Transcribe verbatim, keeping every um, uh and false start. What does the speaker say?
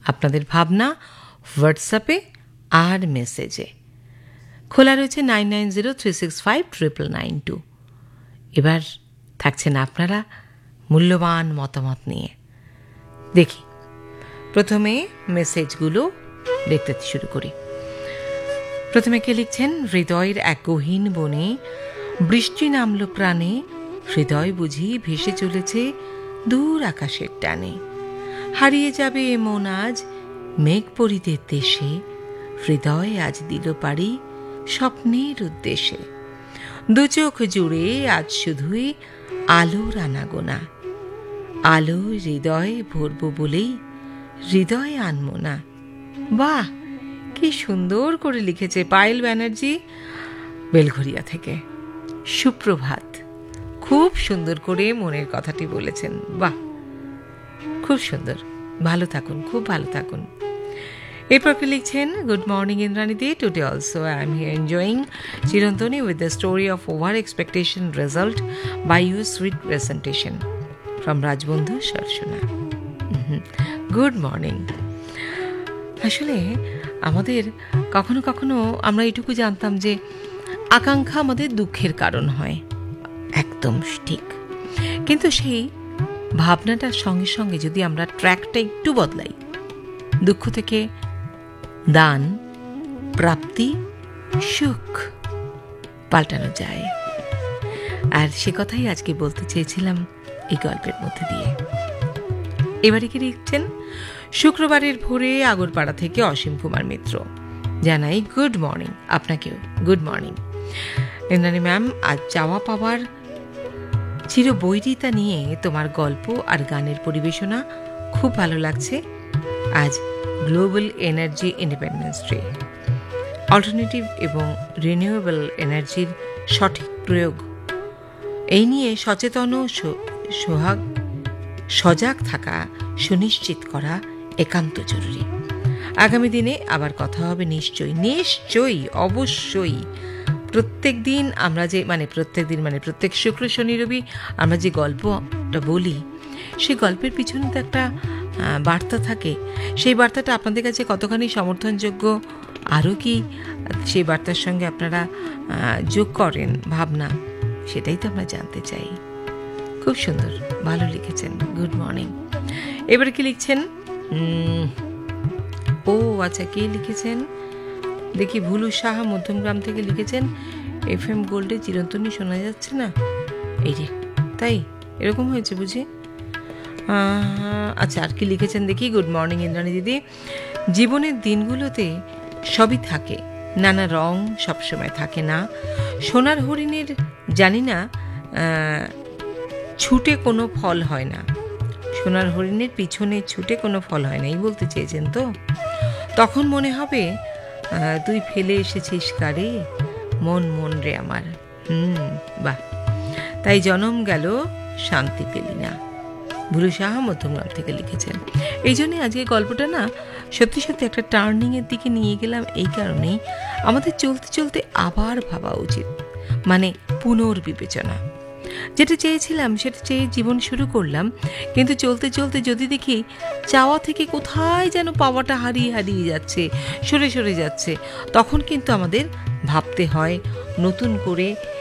আপনাদের ভাবনা হোয়াটসঅ্যাপে আর মেসেজে। খোলা রয়েছে nine nine zero three six five triple nine two. এবার থাকছেন আপনারা মূল্যবান মতামত নিয়ে। দেখি প্রথমে মেসেজগুলো দেখতে শুরু করি। প্রথমে কে লিখছেন, হৃদয়ের এক গহীন বনে বৃষ্টি নামল প্রাণে, হৃদয় বুঝি ভেসে চলেছে দূর আকাশের টানে। হারিয়ে যাবে এ মন আজ মেঘ পরিদের দেশে, হৃদয় আজ দিল পাড়ি স্বপ্নের উদ্দেশ্যে। দু চোখ জুড়ে আজ শুধুই আলোর আনাগোনা, আলো হৃদয় ভরব বলেই হৃদয় আনমো না। বাহ, কি সুন্দর করে লিখেছে পায়েল ব্যানার্জি বেলঘরিয়া থেকে। সুপ্রভাত, খুব সুন্দর করে মনের কথাটি বলেছেন। বাহ, খুব সুন্দর, ভালো থাকুন, খুব ভালো থাকুন। এরপর কে লিখছেন, good morning ইন্দ্রাণীদি, today also I am here enjoying চিরন্তনী with the story of over expectation result by your sweet presentation from রাজবন্ধু Sarsuna. Good morning. আসলে আমাদের কখনো কখনো আমরা এটুকু জানতাম যে আকাঙ্ক্ষা আমাদের দুঃখের কারণ হয়, একদম ঠিক। কিন্তু সেই ভাবনাটার সঙ্গে সঙ্গে যদি আমরা ট্র্যাকটা একটু বদলাই, দুঃখ থেকে দান, প্রাপ্তি, সুখ পাল্টানো যায়। আর সে কথাই আজকে বলতে চেয়েছিলাম এই গল্পের মধ্যে দিয়ে। এবারে কি লিখছেন, শুক্রবারের ভোরে আগরপাড়া থেকে অসীম কুমার মিত্র। জানাই গুড মর্নিং আপনাকেও, গুড মর্নিং। ইন্দ্রাণী ম্যাম, আজ চাওয়া পাওয়ার চির বৈরিতা নিয়ে তোমার গল্প আর গানের পরিবেশনা খুব ভালো লাগছে। আজ global energy independence day, alternative এবং রিনিউয়েবল এনার্জির সঠিক প্রয়োগ, এই নিয়ে সচেতন ও সোহাগ সজাগ থাকা সুনিশ্চিত করা একান্ত জরুরি। আগামী দিনে আবার কথা হবে নিশ্চয়ই, নিশ্চয়ই, অবশ্যই। প্রত্যেক দিন আমরা যে মানে প্রত্যেক দিন মানে প্রত্যেক শুক্র শনি রবি আমরা যে গল্পটা বলি, সেই গল্পের পিছনে তো একটা বার্তা থাকে। সেই বার্তাটা আপনাদের কাছে কতখানি সমর্থনযোগ্য, আরও কি সেই বার্তার সঙ্গে আপনারা যোগ করেন ভাবনা, সেটাই তো আমরা জানতে চাই। খুব সুন্দর, ভালো লিখেছেন, গুড মর্নিং। এবারে কি লিখছেন, ও আচ্ছা, কে লিখেছেন দেখি, ভুলু সাহা মধ্যমগ্রাম থেকে লিখেছেন, এফ এম গোল্ডে চিরন্তনী শোনা যাচ্ছে না। এই রে, তাই এরকম হয়েছে বুঝি। আচ্ছা, আর কি লিখেছেন দেখি, গুড মর্নিং ইন্দ্রাণী দিদি, জীবনের দিনগুলোতে সবই থাকে, নানা রং সবসময় থাকে না। সোনার হরিণের জানি না ছুটে কোনো ফল হয় না, সোনার হরিণের পিছনে ছুটে কোনো ফল হয় না, এই বলতে চেয়েছেন তো। তখন মনে হবে তুই ফেলে এসেছিস কারে, মন মন রে আমার। হুম, বাহ, তাই জনম গেল শান্তি পেলি না। ভুলু সাহা মধ্যমগ্রাম থেকে লিখেছেন। এই জন্যই আজকে গল্পটা না সত্যি সত্যি একটা টার্নিংয়ের দিকে নিয়ে গেলাম, এই কারণেই আমাদের চলতে চলতে আবার ভাবা উচিত, মানে পুনর্বিবেচনা। যেটা চেয়েছিলাম সেটা চেয়ে জীবন শুরু করলাম, কিন্তু চলতে চলতে যদি দেখি চাওয়া থেকে কোথায় যেন পাওয়াটা হারিয়ে হারিয়ে যাচ্ছে, সরে সরে যাচ্ছে, তখন কিন্তু আমাদের ভাবতে হয় নতুন করে